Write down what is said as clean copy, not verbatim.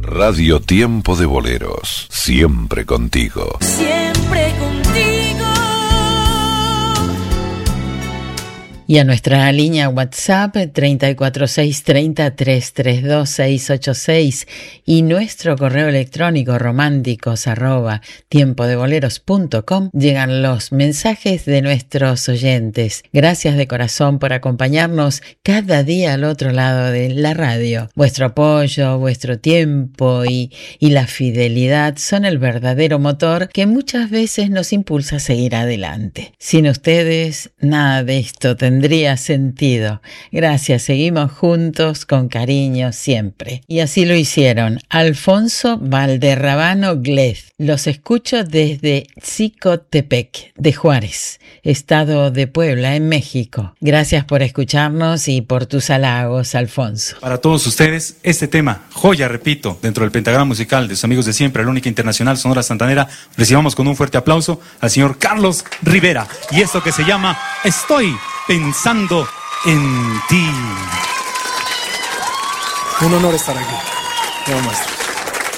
Radio Tiempo de Boleros, siempre contigo. Siempre contigo. Y a nuestra línea WhatsApp 34630-332-686 y nuestro correo electrónico románticos@tiempodevoleros.com llegan los mensajes de nuestros oyentes. Gracias de corazón por acompañarnos cada día al otro lado de la radio. Vuestro apoyo, vuestro tiempo y la fidelidad son el verdadero motor que muchas veces nos impulsa a seguir adelante. Sin ustedes, nada de esto tendría sentido. Gracias, seguimos juntos con cariño siempre. Y así lo hicieron Alfonso Valderrabano Glez. Los escucho desde Xicotepec de Juárez, estado de Puebla, en México. Gracias por escucharnos y por tus halagos, Alfonso. Para todos ustedes, este tema, joya, repito, dentro del pentagrama musical de sus amigos de siempre, la única internacional Sonora Santanera, recibamos con un fuerte aplauso al señor Carlos Rivera. Y esto que se llama Estoy pensando en ti. Un honor estar aquí. Te amo, maestro.